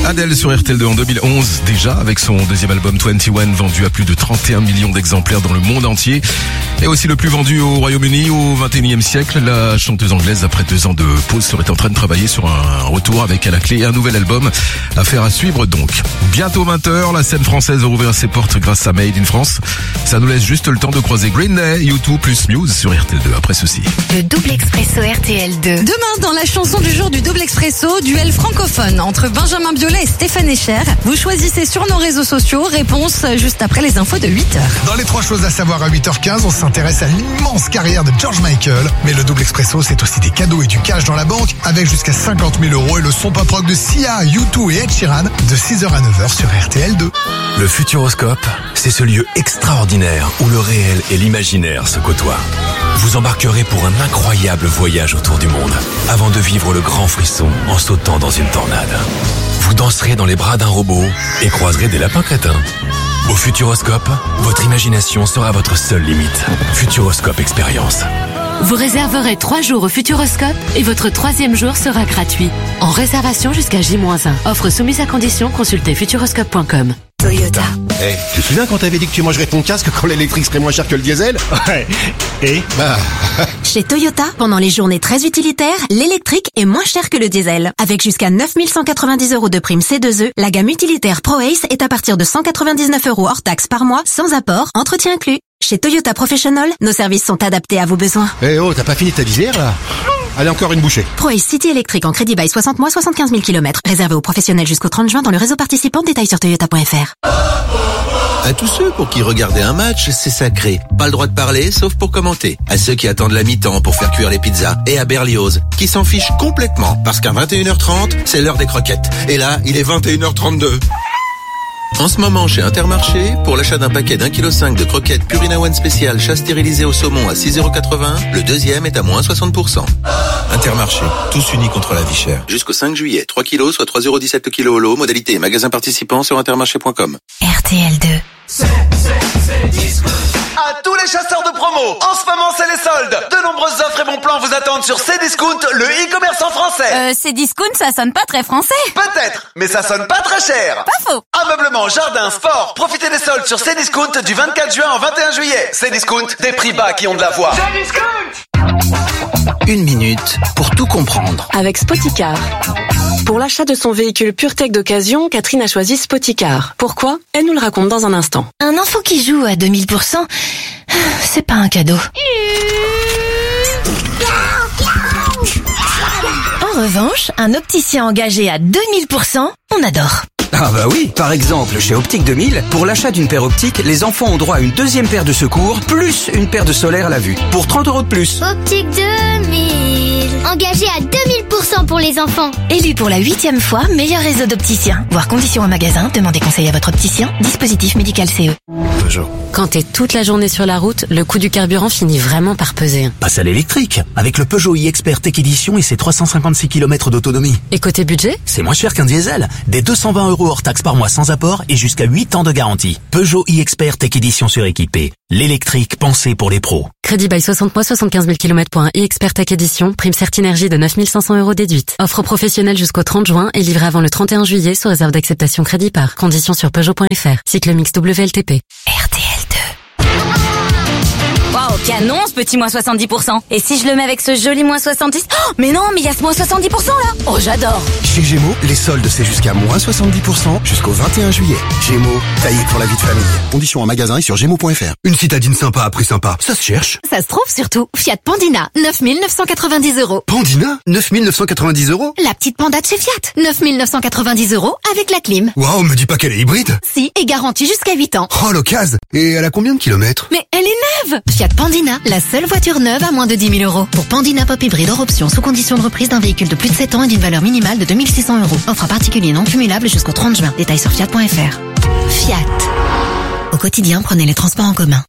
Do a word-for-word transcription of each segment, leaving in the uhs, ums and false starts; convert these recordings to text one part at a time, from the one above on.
Adèle sur R T L deux en deux mille onze déjà, avec son deuxième album vingt et un vendu à plus de trente et un millions d'exemplaires dans le monde entier. Et aussi le plus vendu au Royaume-Uni au vingt et unième siècle. La chanteuse anglaise, après deux ans de pause, serait en train de travailler sur un retour avec à la clé un nouvel album. Affaire à suivre donc. Bientôt vingt heures, la scène française va ouvrir ses portes grâce à Made in France. Ça nous laisse juste le temps de croiser Green Day, U deux plus Muse sur R T L deux après ceci. Le double expresso R T L deux. Demain, dans la chanson du jour du double expresso, duel francophone entre Benjamin Biolay et Stéphane Echer. Vous choisissez sur nos réseaux sociaux. Réponse juste après les infos de huit heures. Dans les trois choses à savoir à huit heures quinze, on s'intéresse à l'immense carrière de George Michael. Mais le double expresso, c'est aussi des cadeaux et du cash dans la banque avec jusqu'à cinquante mille euros et le son pop rock de Sia, U deux et Ed Sheeran de six heures à neuf heures sur R T L deux. Le Futuroscope, c'est ce lieu extraordinaire où le réel et l'imaginaire se côtoient. Vous embarquerez pour un incroyable voyage autour du monde avant de vivre le grand frisson en sautant dans une tornade. Vous danserez dans les bras d'un robot et croiserez des lapins crétins. Au Futuroscope, votre imagination sera votre seule limite. Futuroscope Expérience. Vous réserverez trois jours au Futuroscope et votre troisième jour sera gratuit. En réservation jusqu'à J moins un. Offre soumise à condition, consultez futuroscope point com. Toyota. Eh, hey, tu te souviens quand t'avais dit que tu mangerais ton casque quand l'électrique serait moins cher que le diesel? Ouais. Et Bah... Chez Toyota, pendant les journées très utilitaires, l'électrique est moins cher que le diesel. Avec jusqu'à neuf mille cent quatre-vingt-dix euros de prime C deux E, la gamme utilitaire ProAce est à partir de cent quatre-vingt-dix-neuf euros hors taxe par mois, sans apport, entretien inclus. Chez Toyota Professional, nos services sont adaptés à vos besoins. Eh hey, oh, t'as pas fini ta visière là? Allez, encore une bouchée. ProAce City électrique en crédit bail soixante mois, soixante-quinze mille kilomètres. Réservé aux professionnels jusqu'au trente juin dans le réseau participant. Détails sur toyota point f r. À tous ceux pour qui regarder un match, c'est sacré. Pas le droit de parler, sauf pour commenter. À ceux qui attendent la mi-temps pour faire cuire les pizzas. Et à Berlioz, qui s'en fichent complètement, parce qu'à vingt et une heures trente, c'est l'heure des croquettes. Et là, il est vingt et une heures trente-deux. En ce moment, chez Intermarché, pour l'achat d'un paquet d'un kilo cinq de croquettes Purina One spécial chat stérilisé au saumon à six euros quatre-vingts, le deuxième est à moins soixante pour cent. Intermarché, tous unis contre la vie chère. Jusqu'au cinq juillet, trois kilos, soit trois euros dix-sept le kilo au lot. Modalité et magasin participant sur intermarché point com. R T L deux. C'est, c'est, c'est disco. À tous les chasseurs de promo, en ce moment c'est les soldes. De nombreuses offres et bons plans vous attendent sur Cdiscount, le e-commerce en français. Euh, Cdiscount, ça sonne pas très français. Peut-être, mais ça sonne pas très cher. Pas faux. Ameublement, jardin, sport, profitez des soldes sur Cdiscount du vingt-quatre juin au vingt et un juillet. Cdiscount, des prix bas qui ont de la voix. Cdiscount. Une minute pour tout comprendre. Avec Spoticar. Pour l'achat de son véhicule PureTech d'occasion, Catherine a choisi Spoticar. Pourquoi? Elle nous le raconte dans un instant. Un enfant qui joue à deux mille pour cent, c'est pas un cadeau. En revanche, un opticien engagé à deux mille pour cent, on adore. Ah bah oui, par exemple, chez Optique deux mille, pour l'achat d'une paire optique, les enfants ont droit à une deuxième paire de secours, plus une paire de solaire à la vue, pour trente euros de plus. Optique deux mille, engagé à deux mille pour cent pour les enfants. Élu pour la huitième fois, meilleur réseau d'opticiens. Voir conditions en magasin, demandez conseil à votre opticien. Dispositif médical C E. Peugeot. Quand t'es toute la journée sur la route, le coût du carburant finit vraiment par peser. Passe à l'électrique, avec le Peugeot e-Expert Tech Edition et ses trois cent cinquante-six kilomètres d'autonomie. Et côté budget? C'est moins cher qu'un diesel, des deux cent vingt euros hors taxe par mois sans apport et jusqu'à huit ans de garantie. Peugeot e-Expert Tech Edition suréquipé. L'électrique pensé pour les pros. Crédit bail soixante mois, soixante-quinze mille kilomètres pour un e-Expert Tech Edition, prime Certinergie de neuf mille cinq cents euros déduite. Offre professionnelle jusqu'au trente juin et livré avant le trente et un juillet sous réserve d'acceptation crédit par. Conditions sur peugeot point f r. Cycle mix W L T P. R T L deux. Waouh, canon ce petit moins soixante-dix pour cent. Et si je le mets avec ce joli moins soixante-dix? Oh, mais non, mais il y a ce moins soixante-dix pour cent là. Oh, j'adore. Chez Gémeaux, les soldes c'est jusqu'à moins soixante-dix pour cent jusqu'au vingt et un juillet. Gémeaux, taillé pour la vie de famille. Conditions en magasin et sur gémeaux point f r. Une citadine sympa à prix sympa, ça se cherche. Ça se trouve surtout. Fiat Pandina, neuf mille neuf cent quatre-vingt-dix euros. Pandina, neuf mille neuf cent quatre-vingt-dix euros. La petite Panda de chez Fiat, neuf mille neuf cent quatre-vingt-dix euros avec la clim. Waouh, me dis pas qu'elle est hybride. Si, et garantie jusqu'à huit ans. Oh, l'occasion. Et elle a combien de kilomètres? Mais elle est neuve. Fiat Pandina, la seule voiture neuve à moins de dix mille euros. Pour Pandina Pop Hybride hors option, sous condition de reprise d'un véhicule de plus de sept ans et d'une valeur minimale de deux mille six cents euros. Offre à particulier non cumulable jusqu'au trente juin. Détails sur fiat point f r. Fiat. Au quotidien, prenez les transports en commun.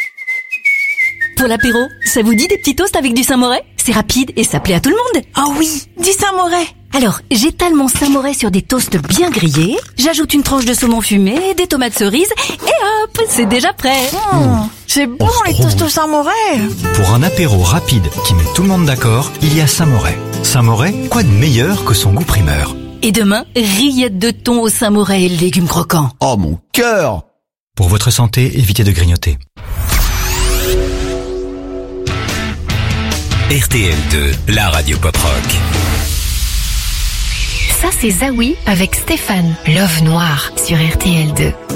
Pour l'apéro, ça vous dit des petits toasts avec du Saint-Moré? C'est rapide et ça plaît à tout le monde. Oh oui, du Saint-Moré. Alors, j'étale mon Saint-Moré sur des toasts bien grillés, j'ajoute une tranche de saumon fumé, des tomates cerises, et hop, c'est déjà prêt. Mmh, c'est bon les toasts au Saint-Moré. Pour un apéro rapide qui met tout le monde d'accord, il y a Saint-Moré. Saint-Moré, quoi de meilleur que son goût primeur? Et demain, rillettes de thon au Saint-Moré et légumes croquants. Oh mon cœur! Pour votre santé, évitez de grignoter. R T L deux, la radio pop rock. Ça c'est Zawi avec Stéphane, Love Noir sur R T L deux.